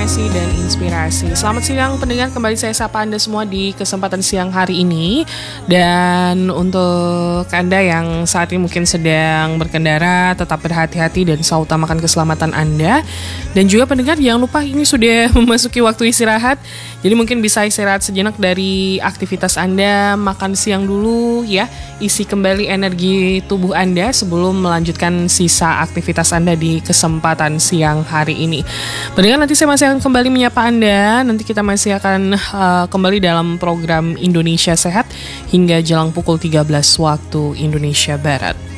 informasi dan inspirasi. Selamat siang pendengar, kembali saya sapa Anda semua di kesempatan siang hari ini. Dan untuk Anda yang saat ini mungkin sedang berkendara, tetap berhati-hati dan selalu utamakan keselamatan Anda. Dan juga pendengar jangan lupa ini sudah memasuki waktu istirahat. Jadi mungkin bisa istirahat sejenak dari aktivitas Anda, makan siang dulu ya. Isi kembali energi tubuh Anda sebelum melanjutkan sisa aktivitas Anda di kesempatan siang hari ini. Pendengar, nanti saya masih akan kembali menyapa Anda. Nanti kita masih akan kembali dalam program Indonesia Sehat hingga jelang pukul 13 waktu Indonesia Barat.